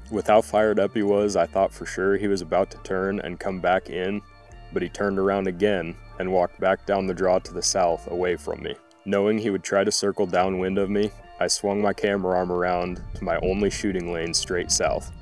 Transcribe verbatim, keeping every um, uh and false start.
With how fired up he was, I thought for sure he was about to turn and come back in, but he turned around again and walked back down the draw to the south away from me. Knowing he would try to circle downwind of me, I swung my camera arm around to my only shooting lane straight south.